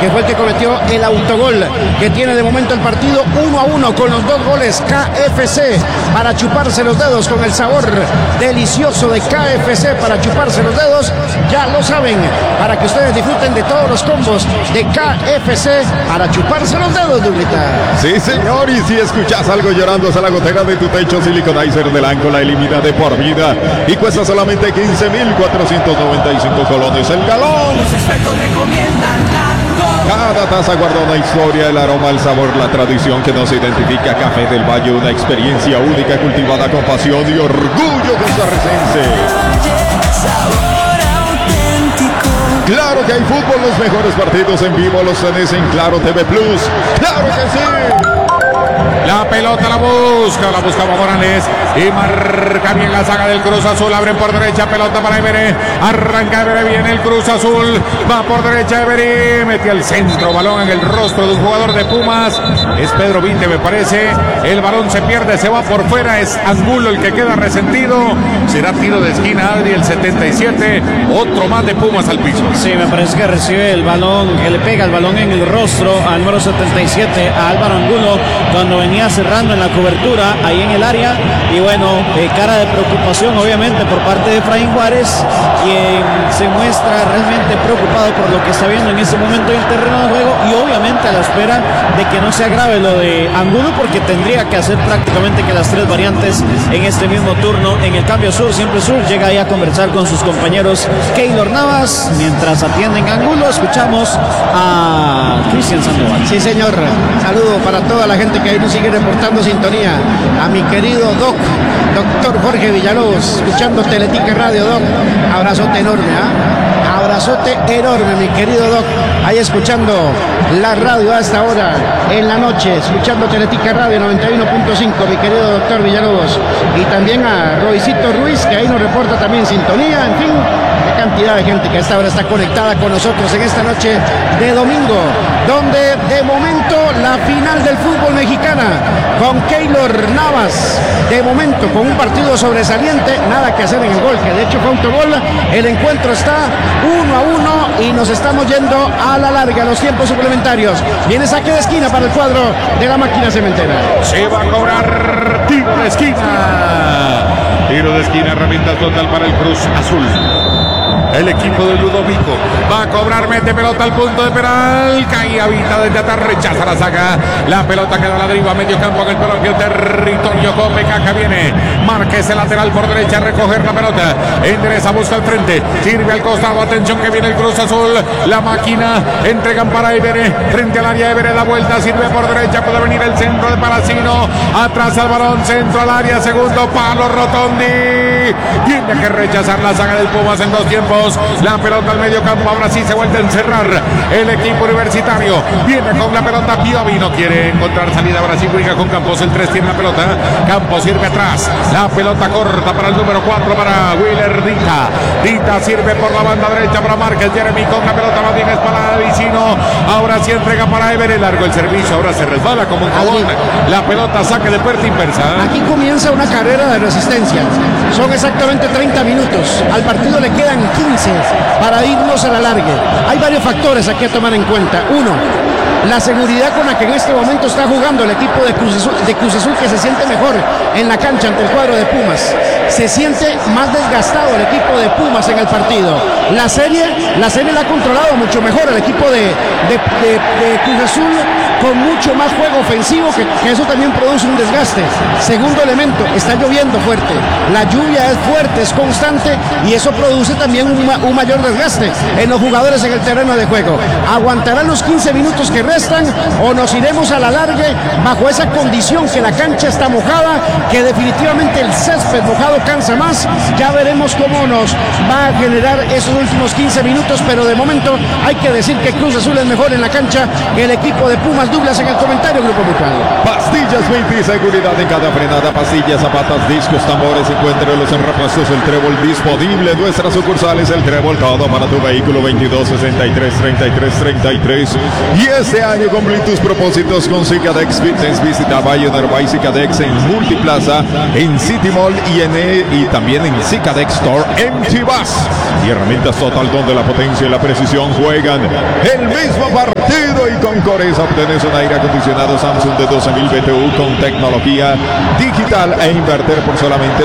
que fue el que cometió el autogol, que tiene de momento el partido 1-1 con los 2 goles. KFC para chuparse los dedos, con el sabor delicioso de KFC para chuparse los dedos. Ya lo saben, para que ustedes disfruten de todos los combos de KFC para chuparse los dedos, Dublita. Sí, señor, y si escuchas algo llorando a la gotera de tu techo, Siliconizer de Lanco la elimina de por vida y cuesta solamente 15,495 colones el galón. Los expertos recomiendan Lanco. Cada taza guarda una historia, el aroma, el sabor, la tradición que nos identifica. Café del Valle, una experiencia única cultivada con pasión y orgullo costarricense. Claro que hay fútbol, los mejores partidos en vivo los tenés en Claro TV Plus. ¡Claro que sí! La pelota la busca Morales y marca bien la saga del Cruz Azul. Abren por derecha, pelota para Everé. Arranca Everé, viene el Cruz Azul. Va por derecha Everé, mete al centro, balón en el rostro de un jugador de Pumas. Es Pedro Vinte, me parece. El balón se pierde, se va por fuera. Es Angulo el que queda resentido. Será tiro de esquina, Adri, el 77. Otro más de Pumas al piso. Sí, me parece que recibe el balón, que le pega el balón en el rostro al número 77, a Álvaro Angulo, cuando venía cerrando en la cobertura ahí en el área. Y bueno, cara de preocupación obviamente por parte de Efraín Juárez, quien se muestra realmente preocupado por lo que está viendo en ese momento en el terreno de juego, y obviamente a la espera de que no se agrave lo de Angulo, porque tendría que hacer prácticamente que las 3 variantes en este mismo turno. En el cambio sur, siempre sur, llega ahí a conversar con sus compañeros Keylor Navas. Mientras atienden a Angulo, escuchamos a Cristian Sandoval. Sí, señor. Saludo para toda la gente que ahí nos sigue reportando sintonía. A mi querido doctor Jorge Villalobos, escuchando Teletica Radio. Doc, abrazote enorme, abrazote enorme, mi querido Doc, ahí escuchando la radio a esta hora en la noche, escuchando Teletica Radio 91.5, mi querido doctor Villalobos, y también a Roycito Ruiz, que ahí nos reporta también sintonía. En fin, qué cantidad de gente que a esta hora está conectada con nosotros en esta noche de domingo, donde de momento la final del fútbol mexicana con Keylor Navas, de momento con un partido sobresaliente, nada que hacer en el gol, que de hecho fue autogol. El encuentro está 1-1 y nos estamos yendo a la larga, los tiempos suplementarios. Viene saque de esquina para el cuadro de la máquina cementera. Se va a cobrar tiro de esquina. Tiro de esquina, herramienta total para el Cruz Azul. El equipo de Ludovico va a cobrar, mete pelota al punto de penal, cae Vita desde atrás, rechaza la saca, la pelota queda a la deriva, medio campo en el propio territorio. Come Caja, viene Márquez, el lateral por derecha, a recoger la pelota, endereza, busca al frente, sirve al costado, atención que viene el Cruz Azul, la máquina, entregan para Everé, frente al área, Everé da vuelta, sirve por derecha, puede venir el centro de Palacino, atrás al balón, centro al área, segundo palo, Rotondi, tiene que rechazar la saga del Pumas en 2 tiempos. La pelota al medio campo, ahora sí se vuelve a encerrar el equipo universitario. Viene con la pelota Piovi, no quiere encontrar salida, ahora sí juega con Campos, el 3 tiene la pelota, Campos sirve atrás, la pelota corta para el número 4 para Willer Dita sirve por la banda derecha para Márquez, Jeremy con la pelota, más bien es para Vicino, ahora sí entrega para Everé, largo el servicio, ahora se resbala como un jabón, la pelota saque de puerta inversa. Aquí comienza una carrera de resistencia, son exactamente 30 minutos, al partido le quedan 15 para irnos a la larga. Hay varios factores aquí a tomar en cuenta. Uno, la seguridad con la que en este momento está jugando el equipo de Cruz Azul, que se siente mejor en la cancha ante el cuadro de Pumas. Se siente más desgastado el equipo de Pumas en el partido. La serie la ha controlado mucho mejor el equipo de Cruz Azul, con mucho más juego ofensivo, que eso también produce un desgaste. Segundo elemento, está lloviendo fuerte, la lluvia es fuerte, es constante, y eso produce también un mayor desgaste en los jugadores en el terreno de juego. ¿Aguantarán los 15 minutos que restan o nos iremos a la larga bajo esa condición que la cancha está mojada, que definitivamente el césped mojado cansa más? Ya veremos cómo nos va a generar esos últimos 15 minutos, pero de momento hay que decir que Cruz Azul es mejor en la cancha que el equipo de Pumas. Douglas en el comentario, Grupo Mutual. Pastillas 20, seguridad en cada frenada, pastillas, zapatas, discos, tambores, encuéntrelos en repuestos El Trébol disponible. Nuestras sucursales El Trébol, todo para tu vehículo, 22 63 33 33. Y este año cumplí tus propósitos con Cicadex Fitness. Visita Pioneer by Cicadex en Multiplaza, en City Mall y también en Cicadex Store en Chivas. Y herramientas Total, donde la potencia y la precisión juegan el mismo partido. frío y con Coresa obtenés un aire acondicionado Samsung de 12.000 BTU con tecnología digital e inverter por solamente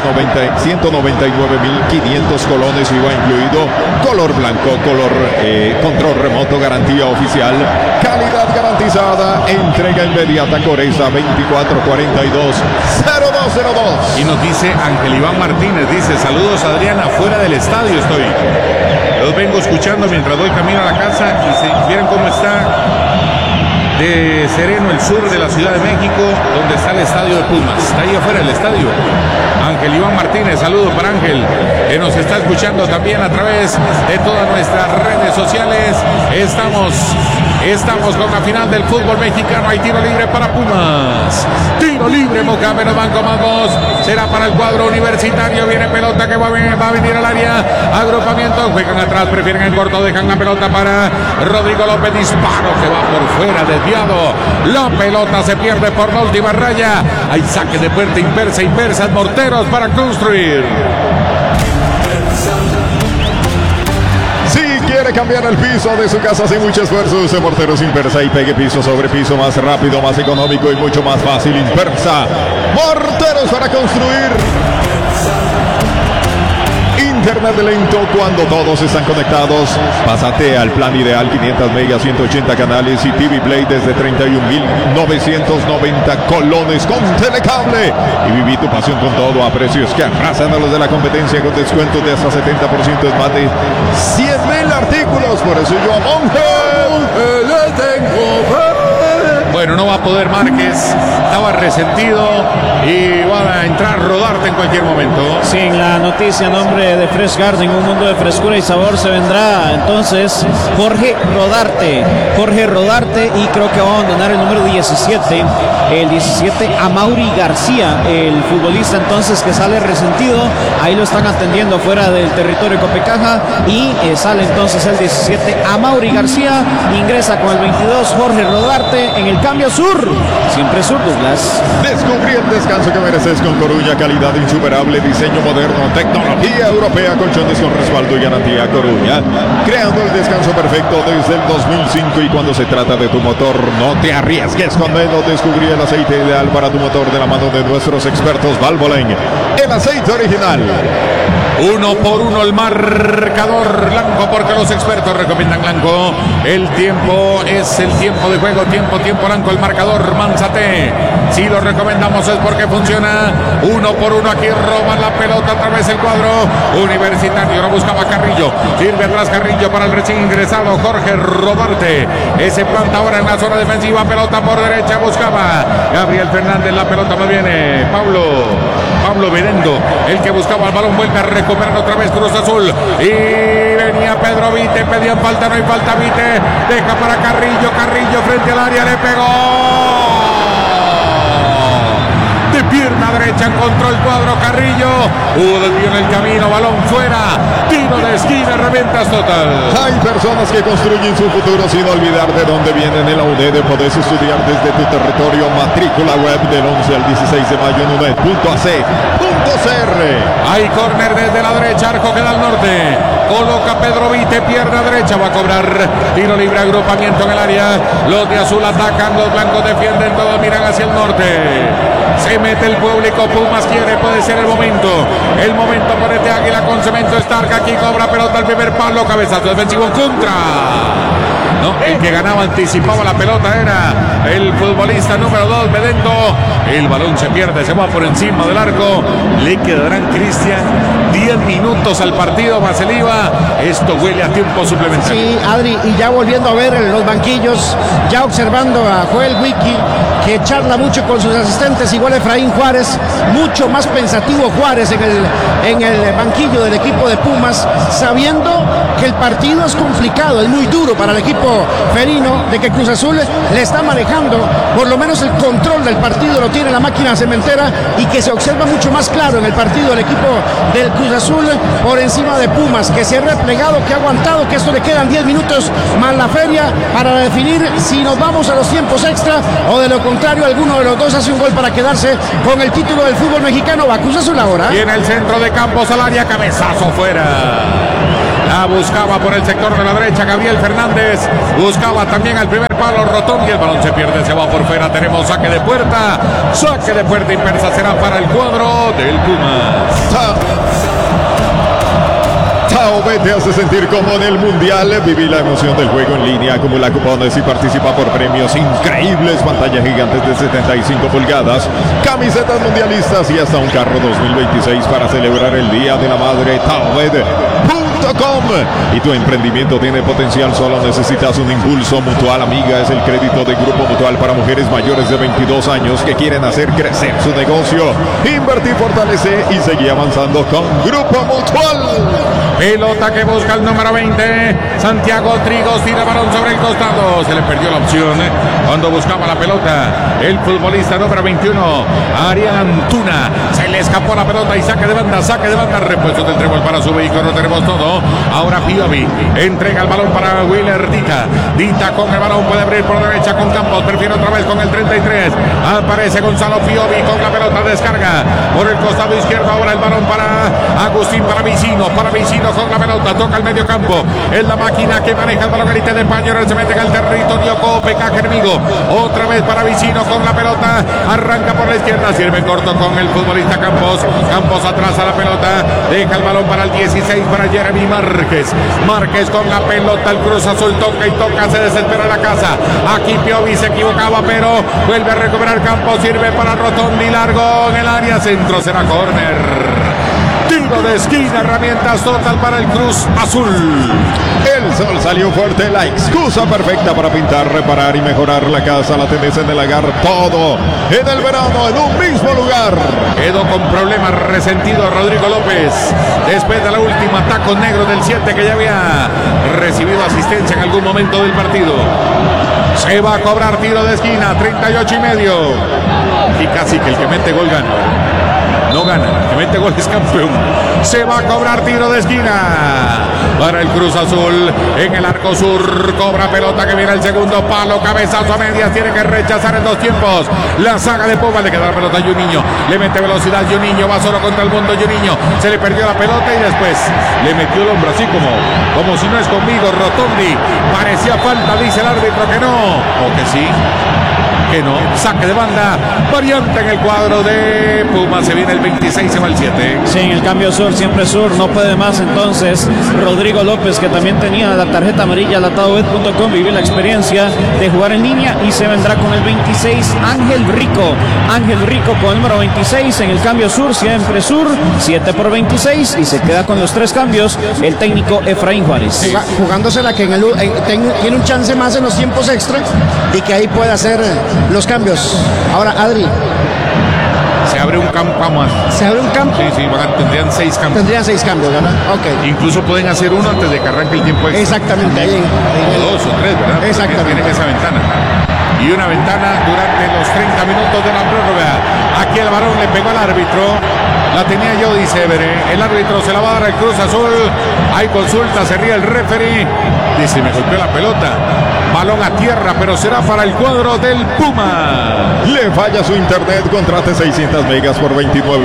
199.500 colones, IVA incluido, color blanco, control remoto, garantía oficial, calidad garantizada, entrega inmediata. Coresa 2442-0202. Y nos dice Ángel Iván Martínez, dice: saludos Adriana, fuera del estadio estoy. Los vengo escuchando mientras voy camino a la casa y si vieran cómo está de sereno el sur de la Ciudad de México, donde está el estadio de Pumas. Está ahí afuera el estadio. Ángel Iván Martínez, saludo para Ángel, que nos está escuchando también a través de todas nuestras redes sociales. Estamos con la final del fútbol mexicano. Hay tiro libre para Pumas. Tiro libre, Mohamed Banco Mangos. Será para el cuadro universitario. Viene pelota que va a venir al área. Agrupamiento. Juegan atrás, prefieren el corto. Dejan la pelota para Rodrigo López. Disparo que va por fuera, desviado. La pelota se pierde por la última raya. Hay saque de puerta inversas, morteros para construir. Quiere cambiar el piso de su casa sin mucho esfuerzo. Use Morteros Impersa y pegue piso sobre piso más rápido, más económico y mucho más fácil. Impersa, morteros para construir. Internet lento cuando todos están conectados. Pásate al plan ideal, 500 megas, 180 canales y TV Play desde 31.990 colones con Telecable. Y viví tu pasión con todo a precios que arrasan a los de la competencia, con descuentos de hasta 70% en más de 100.000 artículos. Por eso yo a Monje le tengo. Bueno, no va a poder Márquez, estaba resentido y va a entrar Rodarte en cualquier momento. Sí, en la noticia, nombre de Fresh Garden, un mundo de frescura y sabor, se vendrá entonces Jorge Rodarte, y creo que va a abandonar el número 17, el 17 Amaury García, el futbolista entonces que sale resentido. Ahí lo están atendiendo fuera del territorio Copecaja y sale entonces el 17 Amaury García, ingresa con el 22 Jorge Rodarte en el cambio sur, siempre sur, Douglas. Descubrí el descanso que mereces con Coruña, calidad insuperable, diseño moderno, tecnología europea, colchones con respaldo y garantía. Coruña, creando el descanso perfecto desde el 2005. Y cuando se trata de tu motor, no te arriesgues con menos. Descubrí el aceite ideal para tu motor de la mano de nuestros expertos Valvoline, el aceite original. 1-1 el marcador, Blanco, porque los expertos recomiendan Blanco. El tiempo es el tiempo de juego, tiempo Blanco, el marcador Manzate. Si lo recomendamos es porque funciona. 1-1, aquí roban la pelota otra vez el cuadro universitario. Lo buscaba Carrillo, sirve atrás Carrillo para el recién ingresado Jorge Rodarte. Ese planta ahora en la zona defensiva, pelota por derecha, buscaba Gabriel Fernández, la pelota más viene Pablo Berendo, el que buscaba el balón, vuelve a recuperar otra vez Cruz Azul y venía Pedro Vite, pedían falta, no hay falta, Vite deja para Carrillo frente al área, le pegó de pierna derecha, encontró el cuadro Carrillo, desvió en el camino, balón fuera, tiro de esquina, reventas total. Hay personas que construyen su futuro sin olvidar de dónde vienen. En la UNED podés estudiar desde tu territorio. Matrícula web del 11 al 16 de mayo en uned.ac.cr. Hay córner desde la derecha, arco queda al norte, coloca Pedro Vite, pierna derecha, va a cobrar tiro libre, agrupamiento en el área. Los de azul atacan, los blancos defienden, todos miran hacia el norte. Se mete el público, Pumas quiere, puede ser el momento por este Águila con Cemento Stark. Aquí cobra pelota el primer palo, cabezazo defensivo en contra. No, el que ganaba, anticipaba la pelota, era el futbolista número 2, Bedendo. El balón se pierde, se va por encima del arco. Le quedarán, Cristian, 10 minutos al partido más el IVA. Esto huele a tiempo suplementario. Sí, Adri, y ya volviendo a ver en los banquillos, ya observando a Joel Wiki, que charla mucho con sus asistentes, igual Efraín Juárez, mucho más pensativo Juárez en el banquillo del equipo de Pumas, sabiendo que el partido es complicado, es muy duro para el equipo felino, de que Cruz Azul le está manejando, por lo menos el control del partido lo tiene la máquina cementera, y que se observa mucho más claro en el partido del equipo del Cruz Azul por encima de Pumas, que se ha replegado, que ha aguantado, que esto le quedan 10 minutos más la feria para definir si nos vamos a los tiempos extra o de lo contrario alguno de los dos hace un gol para quedarse con el título del fútbol mexicano. Va Cruz Azul ahora. Y en el centro de Campos al área, cabezazo fuera. La buscaba por el sector de la derecha Gabriel Fernández. Buscaba también al primer palo Rotondi. El balón se pierde, se va por fuera. Tenemos saque de puerta. Saque de puerta inversa será para el cuadro del Pumas. Taobet te hace sentir como en el Mundial. Viví la emoción del juego en línea, acumula cupones y participa por premios increíbles. Pantallas gigantes de 75 pulgadas, camisetas mundialistas y hasta un carro 2026 para celebrar el Día de la Madre. Taobet.com. Y tu emprendimiento tiene potencial, solo necesitas un impulso. Mutual Amiga es el crédito de Grupo Mutual para mujeres mayores de 22 años que quieren hacer crecer su negocio. Invertir, fortalece y seguir avanzando con Grupo Mutual. Pelota que busca el número 20. Santiago Trigos tira balón sobre el costado. Se le perdió la opción cuando buscaba la pelota. El futbolista número 21, Ariel Antuna. Se le escapó la pelota y saque de banda. Repuesto del trébol para su vehículo. Tenemos todo. Ahora Piovi entrega el balón para Willer Dita. Dita con el balón puede abrir por derecha con Campos. Prefiere otra vez con el 33. Aparece Gonzalo Piovi con la pelota. Descarga por el costado izquierdo. Ahora el balón para Agustín, para Vicino con la pelota, toca el medio campo, es la máquina que maneja el balón, elite de Paño, se mete en el territorio Copeca Germigo, otra vez para Vicino con la pelota, arranca por la izquierda, sirve corto con el futbolista Campos atrás a la pelota, deja el balón para el 16, para Jeremy Márquez con la pelota, el Cruz Azul toca y toca, se desespera la casa, aquí Piovi se equivocaba, pero vuelve a recuperar Campos, sirve para Rotondi, largo en el área, centro, será córner. Tiro de esquina, herramientas total para el Cruz Azul. El sol salió fuerte, la excusa perfecta para pintar, reparar y mejorar la casa. La tenés en el Agar, todo en el verano en un mismo lugar. Quedó con problemas resentido Rodrigo López después de la última taco negro del 7 que ya había recibido asistencia en algún momento del partido. Se va a cobrar tiro de esquina, 38.5. Y casi que el que mete gol gana. No gana, el que mete gol es campeón. Se va a cobrar tiro de esquina para el Cruz Azul en el arco sur. Cobra pelota que viene el segundo palo, cabezazo a medias, tiene que rechazar en dos tiempos. La saga de Pumas, le queda la pelota a Juninho, le mete velocidad Juninho, va solo contra el mundo Juninho, se le perdió la pelota y después le metió el hombro así como si no es conmigo. Rotondi, parecía falta, dice el árbitro que no, o que sí. Que no, saque de banda, variante en el cuadro de Pumas, se viene el 26, se va el 7. Sí, en el cambio sur, siempre sur, no puede más entonces Rodrigo López, que también tenía la tarjeta amarilla, la Taobet.com, vivió la experiencia de jugar en línea y se vendrá con el 26, Ángel Rico con el número 26, en el cambio sur, siempre sur, 7 por 26 y se queda con los 3 cambios el técnico Efraín Juárez. Jugándosela que tiene un chance más en los tiempos extra y que ahí puede hacer los cambios. Ahora, Adri. Se abre un campo más. ¿Se abre un campo? Sí, tendrían 6 cambios. Tendrían 6 cambios, ¿verdad? Ok. Incluso pueden hacer uno antes de que arranque el tiempo extra. Exactamente. Ahí o 2 o 3, ¿verdad? Exactamente. Tienen esa ventana. Y una ventana durante los 30 minutos de la prórroga. Aquí el varón le pegó al árbitro. La tenía yo, dice Evere. El árbitro se la va a dar al Cruz Azul. Hay consulta, se ríe el referee. Dice, me golpeó la pelota. Balón a tierra, pero será para el cuadro del Puma. Le falla su internet, contrate 600 megas por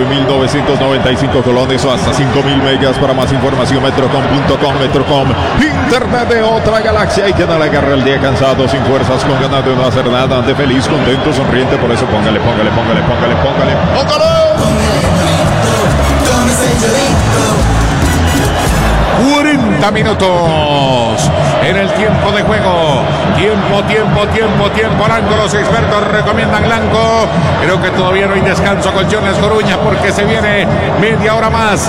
29.995 colones o hasta 5.000 megas. Para más información, metrocom.com. Metrocom, internet de otra galaxia. Y que no le agarre el día cansado, sin fuerzas, con ganas de no hacer nada, ande feliz, contento, sonriente. Por eso póngale. 40 minutos en el tiempo de juego. Tiempo al ángulo. Los expertos recomiendan blanco. Creo que todavía no hay descanso. Colchones Coruña, porque se viene media hora más.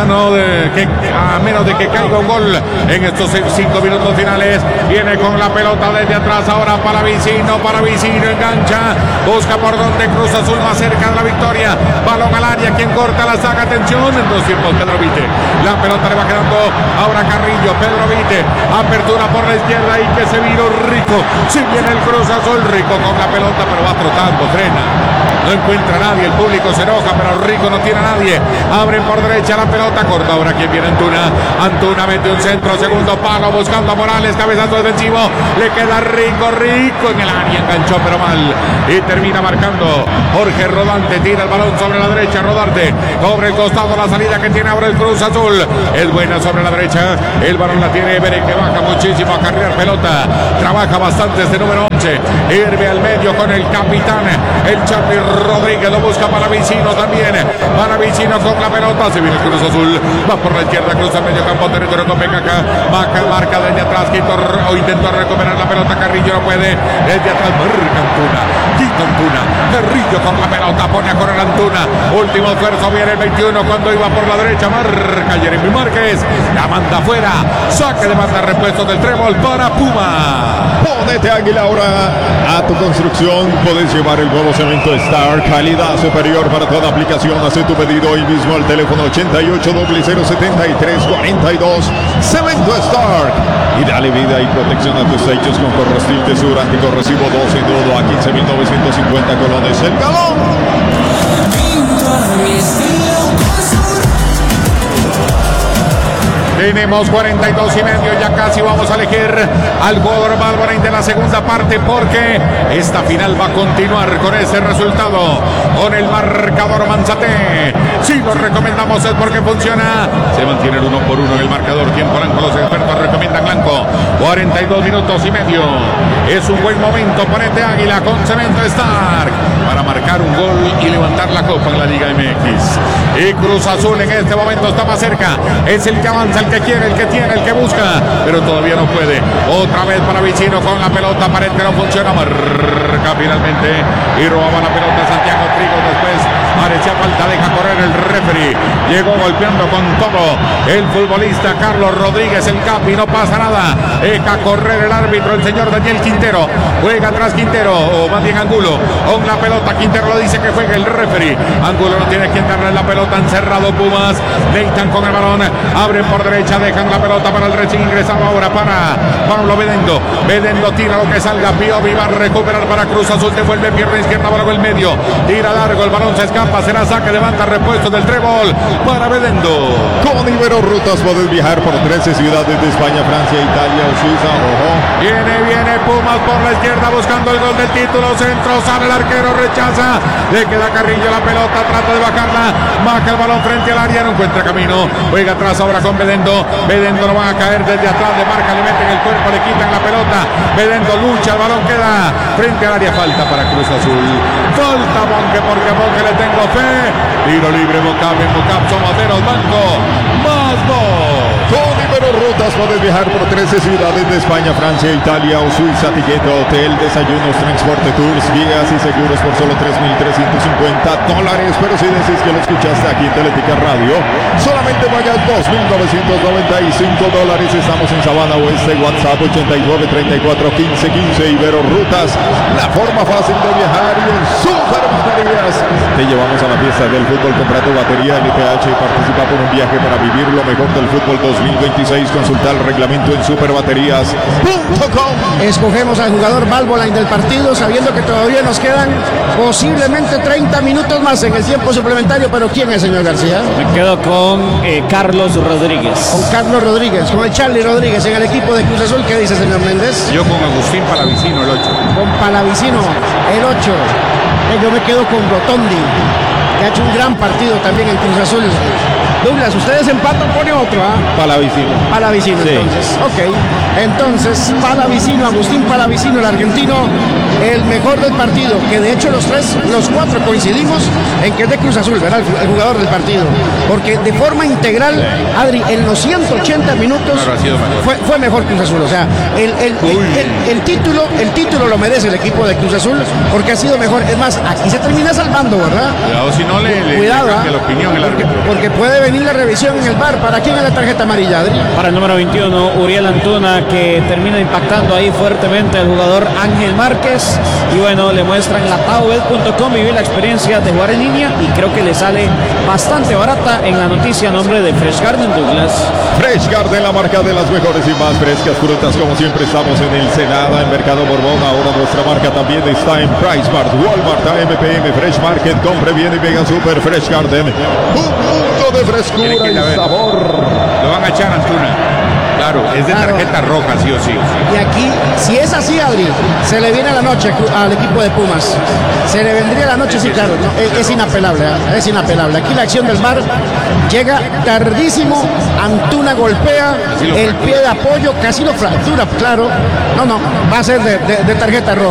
A menos de que caiga un gol en estos 5 minutos finales. Viene con la pelota desde atrás. Ahora para Vicino. Engancha. Busca por donde Cruz Azul más cerca de la victoria. Balón al área. Quien corta la saca. Atención. En 2 tiempos Pedro Vite. La pelota le va quedando ahora Carrillo. Pedro Vite. Apertura por la izquierda y que se viró Rico. Si viene el Cruz Azul, Rico con la pelota, pero va trotando, frena. No encuentra a nadie, el público se enoja, pero Rico no tiene a nadie. Abren por derecha la pelota corta. Ahora quien viene Antuna mete un centro, segundo palo, buscando a Morales, cabezazo defensivo. Le queda Rico en el área, enganchó pero mal. Y termina marcando Jorge Rodante, tira el balón sobre la derecha, Rodarte. Sobre el costado la salida que tiene ahora el Cruz Azul. Es buena sobre la derecha, El balón la tiene Everett, que baja muchísimo a cargar pelota. Trabaja bastante este número 11. Irve al medio con el capitán, el Charlie Rodríguez. Lo busca Palavicino también. Palavicino con la pelota. Se viene el Cruz Azul. Va por la izquierda, cruza medio campo, territorio con Becaca. Marca desde atrás. Intentó recuperar la pelota. Carrillo no puede. Desde atrás, marca Antuna. Quita Antuna. Carrillo con la pelota. Pone a correr Antuna. Último esfuerzo. Viene el 21 cuando iba por la derecha. Marca Jeremy Márquez. La manda afuera. Saque de banda, repuesto del trébol para Puma. Ponete Águila ahora a tu construcción. Puedes llevar el nuevo cemento Star. Calidad superior para toda aplicación. Hace tu pedido hoy mismo al teléfono 88007342. Cemento Star. Y dale vida y protección a tus techos con Corrostil Tesura anticorrosivo 2 en nudo a 15.950 colones el galón. Tenemos 42 y medio, ya casi vamos a elegir al jugador Valvarain de la segunda parte, porque esta final va a continuar con ese resultado, con el marcador Manzate. Si lo recomendamos es porque funciona. Se mantiene el 1-1 en el marcador. Tiempo blanco, los expertos recomiendan blanco. 42 minutos y medio. Es un buen momento. Ponete Águila con Cemento Stark para marcar un gol y levantar la copa en la Liga MX. Y Cruz Azul en este momento está más cerca. Es el que avanza, el que quiere, el que tiene, el que busca, pero todavía no puede. Otra vez para Vicino con la pelota. Pared que no funciona. Marca finalmente y robaba la pelota Santiago Trigo. Después parecía falta, deja correr el referee. Llegó golpeando con todo el futbolista Carlos Rodríguez, el capi, no pasa nada. Deja correr el árbitro, el señor Daniel Quintero. Juega atrás Quintero, o más bien Angulo, con la pelota. Quintero lo dice que juegue el referee. Angulo no tiene quien darle la pelota, encerrado Pumas. Leitan con el balón, abren por derecha, dejan la pelota para el recién ingresado ahora para Pablo Bedendo. Bedendo tira lo que salga. Piovi va a recuperar para Cruz Azul, devuelve pierna izquierda para el medio. Tira largo, el balón se escapa, será saque de banda, repuesto del trébol para Bedendo. Con Ibero Rutas puedes viajar por 13 ciudades de España, Francia, Italia o Suiza. Ojo. Viene Pumas por la izquierda buscando el gol del título. Centro, sale el arquero, rechaza. Le queda Carrillo la pelota, trata de bajarla. Baja el balón frente al área, no encuentra camino. Juega atrás ahora con Bedendo. Bedendo lo van a caer desde atrás, le marca, le meten el cuerpo, le quitan la pelota. Bedendo lucha, el balón queda frente al área. Falta para Cruz Azul. Falta Bonque, porque Bonque le tengo fe. Tiro libre, Bocap, en Bocap somos menos banco. Más dos. Con Ibero Rutas puedes viajar por 13 ciudades de España, Francia, Italia o Suiza. Tiquete, hotel, desayunos, transporte, tours, guías y seguros por solo $3,350. Pero si decís que lo escuchaste aquí en Teletica Radio, solamente pagas $2,995. Estamos en Sabana Oeste, WhatsApp 89341515. Ibero Rutas, la forma fácil de viajar. Y en Super Baterías te llevamos a la fiesta del fútbol. Compra tu batería LTH y participa por un viaje para vivir lo mejor del fútbol 2026. Consulta el reglamento en superbaterías.com. Escogemos al jugador Valvolain del partido, sabiendo que todavía nos quedan posiblemente 30 minutos más en el tiempo suplementario. Pero ¿quién es, señor García? Me quedo con Carlos Rodríguez. Con Carlos Rodríguez, con el Charlie Rodríguez en el equipo de Cruz Azul. ¿Qué dice, señor Méndez? Yo con Agustín Palavicino, el 8. Con Palavicino, el 8. Yo me quedo con Rotondi, que ha hecho un gran partido también en Cruz Azul. Douglas, ustedes empatan, pone otro, ¿ah? Palavicino. Palavicino, Sí. entonces. Ok. Entonces, Palavicino, Agustín Palavicino, el argentino, el mejor del partido. Que de hecho los cuatro coincidimos en que es de Cruz Azul, ¿verdad? El jugador del partido. Porque de forma integral, Adri, en los 180 minutos Claro, ha sido mejor. fue mejor Cruz Azul. O sea, el título lo merece el equipo de Cruz Azul porque ha sido mejor. Es más, aquí se termina salvando, ¿verdad? Cuidado si no le Cuidado, cambia la opinión el árbitro. porque puede venir la revisión en el VAR. ¿Para quién es la tarjeta amarilla, Adri? Para el número 21, Uriel Antuna, que termina impactando ahí fuertemente al jugador Ángel Márquez. Y bueno, le muestran la taubet.com, vivir la experiencia de jugar en línea y creo que le sale bastante barata en la noticia a nombre de Fresh Garden, Douglas. Fresh Garden, la marca de las mejores y más frescas frutas. Como siempre estamos en el Senada, en Mercado Borbón. Ahora nuestra marca también está en Price Mart, Walmart, AMPM, Fresh Market. Compre bien y Vega Super Fresh Garden. Un mundo de frescura Tiene que ir a y ver. sabor. Lo van a echar Antuna. Claro, es de tarjeta roja, sí o sí. Y aquí, si es así, Adri, se le viene la noche al equipo de Pumas. Se le vendría la noche, sí, claro. No, es inapelable, es inapelable. Aquí la acción del VAR llega tardísimo. Antuna golpea el pie de apoyo, casi lo fractura, claro. No, va a ser de tarjeta roja.